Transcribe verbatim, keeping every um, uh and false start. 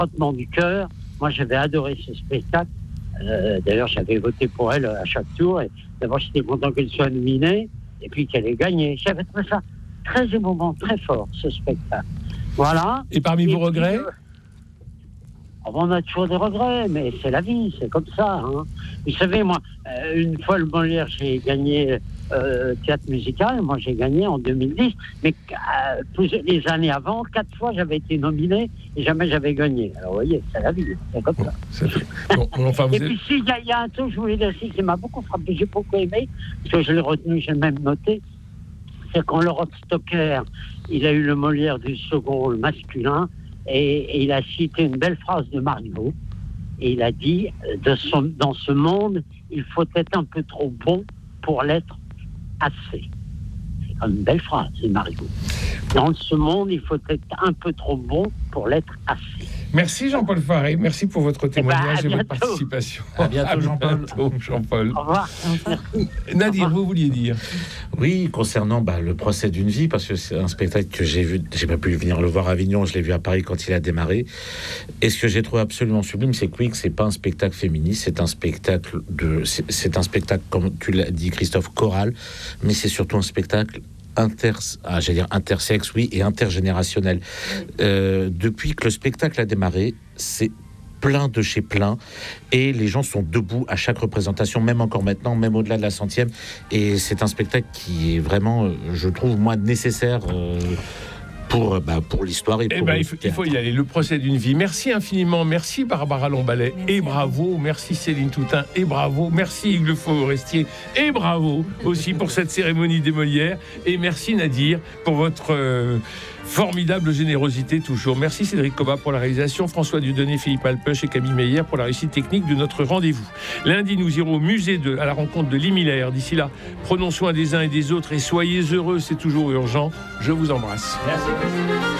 frottement du cœur. Moi, j'avais adoré ce spectacle. Euh, d'ailleurs, j'avais voté pour elle à chaque tour. Et d'abord, j'étais content qu'elle soit nominée et puis qu'elle ait gagné. J'avais trouvé ça très émouvant, très fort, ce spectacle. Voilà. Et parmi et vos regrets euh, on a toujours des regrets, mais c'est la vie, c'est comme ça. Hein. Vous savez, moi, euh, une fois le Molière, j'ai gagné euh, théâtre musical. Moi, j'ai gagné en deux mille dix. Mais euh, plus, les années avant, quatre fois, j'avais été nominé et jamais j'avais gagné. Alors, vous voyez, c'est la vie, c'est comme bon, ça. C'est... Bon, enfin, vous et êtes... puis, il y, y a un truc, je voulais dire aussi, qui m'a beaucoup frappé, j'ai beaucoup aimé, parce que je l'ai retenu, j'ai même noté, c'est quand Laurent Stocker, il a eu le Molière du second rôle masculin, et, et il a cité une belle phrase de Marivaux, et il a dit, de son, dans ce monde, il faut être un peu trop bon pour l'être assez. C'est quand même une belle phrase de Marivaux. Dans ce monde, il faut être un peu trop bon pour l'être assez. Merci Jean-Paul Faré, merci pour votre témoignage eh ben, et votre participation. À bientôt, Jean-Paul. bientôt, Jean-Paul. Au revoir. Nadir, vous vouliez dire? Oui, concernant bah, le procès d'une vie, parce que c'est un spectacle que j'ai vu, j'ai pas pu venir le voir à Avignon, je l'ai vu à Paris quand il a démarré. Et ce que j'ai trouvé absolument sublime, c'est que oui, que c'est pas un spectacle féministe, c'est un spectacle de, c'est, c'est un spectacle, comme tu l'as dit, Christophe, choral, mais c'est surtout un spectacle inter, ah, j'allais dire intersexe, oui, et intergénérationnel. Euh, depuis que le spectacle a démarré, c'est plein de chez plein, et les gens sont debout à chaque représentation, même encore maintenant, même au-delà de la centième, et c'est un spectacle qui est vraiment, je trouve, moi, nécessaire euh, pour, bah, pour l'histoire et pour eh ben, il, faut, il faut y aller, le procès d'une vie. Merci infiniment, merci Barbara Lombalet, merci et bravo, merci Céline Toutain, et bravo, merci Hugues Le Forestier, et bravo aussi pour cette cérémonie des Molières, et merci Nadir pour votre euh, formidable générosité toujours. Merci Cédric Cobat pour la réalisation, François Dieudonné, Philippe Alpeuch et Camille Meyer pour la réussite technique de notre rendez-vous. Lundi, nous irons au musée de, à la rencontre de Lee Miller. D'ici là, prenons soin des uns et des autres et soyez heureux, c'est toujours urgent. Je vous embrasse. Merci.